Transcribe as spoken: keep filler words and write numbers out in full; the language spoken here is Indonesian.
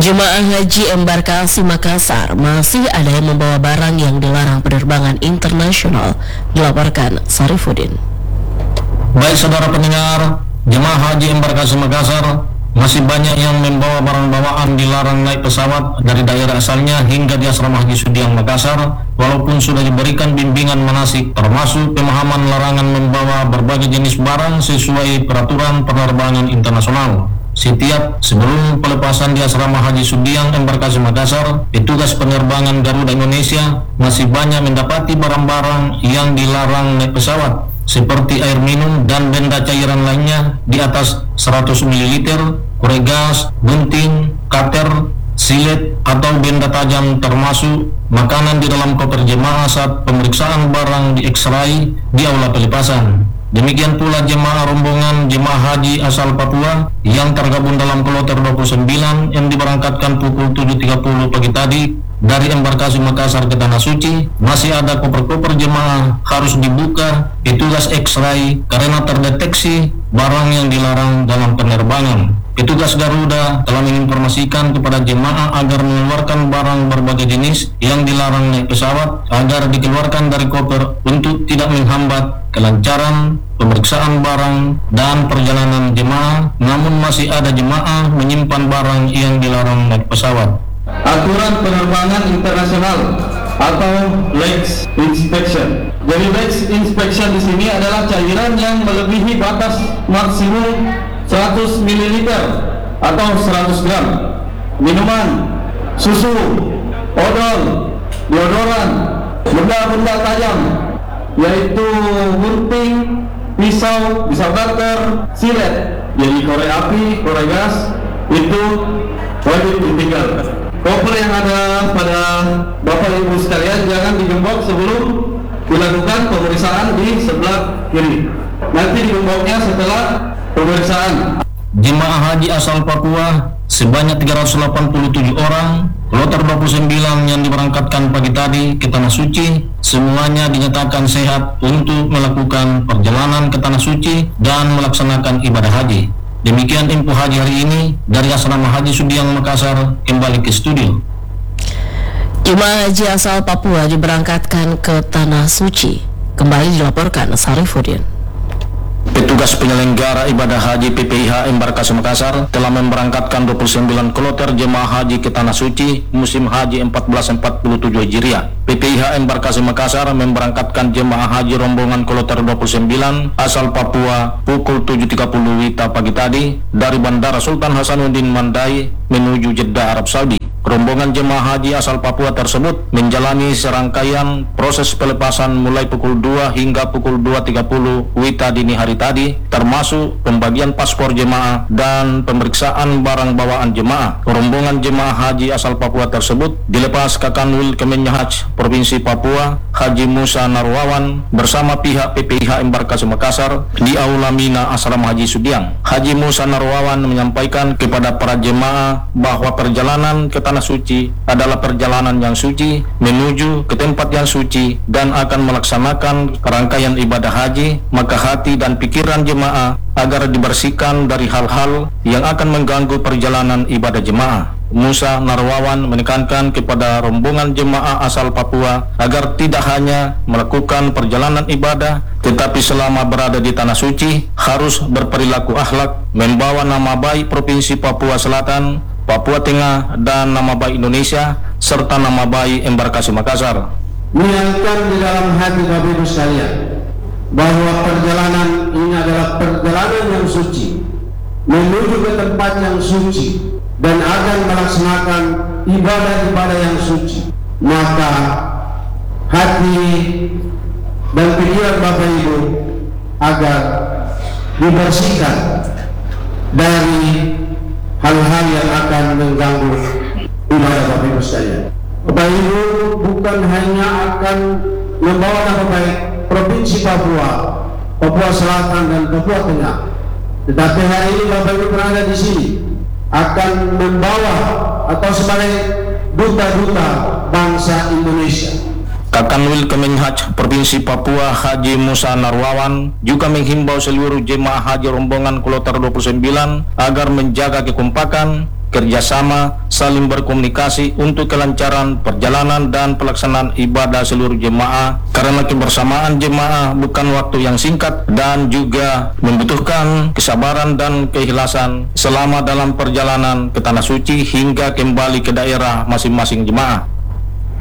Jemaah Haji Embarkasi Makassar masih ada yang membawa barang yang dilarang penerbangan internasional, dilaporkan Sarifuddin. Baik saudara pendengar, jemaah Haji Embarkasi Makassar masih banyak yang membawa barang bawaan dilarang naik pesawat dari daerah asalnya hingga di Asrama Haji Sudiang Makassar, walaupun sudah diberikan bimbingan manasik termasuk pemahaman larangan membawa berbagai jenis barang sesuai peraturan penerbangan internasional. Setiap sebelum pelepasan di Asrama Haji Sudiang Embarkasi Makassar, petugas penerbangan Garuda Indonesia masih banyak mendapati barang-barang yang dilarang naik pesawat seperti air minum dan benda cairan lainnya di atas seratus mililiter, korek gas, gunting, cutter, silet atau benda tajam, termasuk makanan di dalam koper jemaah saat pemeriksaan barang di X-ray di aula pelepasan. Demikian pula jemaah rombongan jemaah haji asal Papua yang tergabung dalam kloter dua puluh sembilan yang diberangkatkan pukul tujuh tiga puluh pagi tadi dari Embarkasi Makassar ke Tanah Suci. Masih ada koper-koper jemaah harus dibuka petugas X-ray karena terdeteksi barang yang dilarang dalam penerbangan. Petugas Garuda telah menginformasikan kepada jemaah agar mengeluarkan barang berbagai jenis yang dilarang naik pesawat agar dikeluarkan dari koper untuk tidak menghambat kelancaran pemeriksaan barang dan perjalanan jemaah. Namun masih ada jemaah menyimpan barang yang dilarang naik pesawat. Aturan penerbangan internasional atau legs inspection. Jadi legs inspection di sini adalah cairan yang melebihi batas maksimum seratus mililiter atau seratus gram, minuman, susu, odol, deodoran, benda-benda tajam yaitu gunting, pisau, pisau cutter, silet, jadi korek api, korek gas, itu wajib ditinggal. Koper yang ada pada Bapak Ibu sekalian jangan digembok sebelum dilakukan pemeriksaan di sebelah kiri. Nanti digemboknya setelah pemeriksaan. Jemaah haji asal Papua sebanyak tiga ratus delapan puluh tujuh orang, kloter dua puluh sembilan yang diberangkatkan pagi tadi ke Tanah Suci, semuanya dinyatakan sehat untuk melakukan perjalanan ke Tanah Suci dan melaksanakan ibadah haji. Demikian info haji hari ini dari Asrama Haji Sudiang Makassar. Kembali ke studio. Jemaah haji asal Papua diberangkatkan ke Tanah Suci. Kembali dilaporkan Sarifuddin. Petugas penyelenggara ibadah haji P P I H Embarkasi Makassar telah memberangkatkan dua puluh sembilan kloter jemaah haji ke Tanah Suci musim haji seribu empat ratus empat puluh tujuh Hijriah. P P I H Embarkasi Makassar memberangkatkan jemaah haji rombongan kloter dua puluh sembilan asal Papua pukul tujuh tiga puluh wita pagi tadi dari Bandara Sultan Hasanuddin Mandai menuju Jeddah, Arab Saudi. Rombongan jemaah haji asal Papua tersebut menjalani serangkaian proses pelepasan mulai pukul dua hingga pukul dua tiga puluh wita dini hari tadi, termasuk pembagian paspor jemaah dan pemeriksaan barang bawaan jemaah. Rombongan jemaah haji asal Papua tersebut dilepas ke Kanwil Kemenhaj Provinsi Papua, Haji Musa Narwawan bersama pihak P P I H Embarkasi Makassar di Aula Mina Asrama Haji Sudiang. Haji Musa Narwawan menyampaikan kepada para jemaah bahwa perjalanan ke Tanah Suci adalah perjalanan yang suci menuju ke tempat yang suci dan akan melaksanakan rangkaian ibadah haji, maka hati dan pikiran jemaah agar dibersihkan dari hal-hal yang akan mengganggu perjalanan ibadah jemaah. Musa Narwawan menekankan kepada rombongan jemaah asal Papua agar tidak hanya melakukan perjalanan ibadah, tetapi selama berada di Tanah Suci harus berperilaku akhlak, membawa nama baik Provinsi Papua Selatan, Papua Tengah, dan nama baik Indonesia, serta nama baik Embarkasi Makassar. Niatkan di dalam hati Bapak Ibu sekalian bahwa perjalanan ini adalah perjalanan yang suci menuju ke tempat yang suci dan akan melaksanakan ibadah-ibadah yang suci. Maka hati dan pikiran Bapak Ibu agar dibersihkan dari hal-hal yang akan mengganggu ibadah Bapak Ibu sekalian. Bapak Ibu bukan hanya akan membawa nama baik Provinsi Papua, Papua Selatan dan Papua Tengah, tetapi hari ini Bapak Ibu berada di sini akan membawa atau sebagai duta-duta bangsa Indonesia. Kakanwil Kemenhaj Provinsi Papua Haji Musa Narwawan juga menghimbau seluruh jemaah haji rombongan kloter dua puluh sembilan agar menjaga kekompakan, kerjasama, saling berkomunikasi untuk kelancaran perjalanan dan pelaksanaan ibadah seluruh jemaah, karena kebersamaan jemaah bukan waktu yang singkat dan juga membutuhkan kesabaran dan keikhlasan selama dalam perjalanan ke Tanah Suci hingga kembali ke daerah masing-masing jemaah.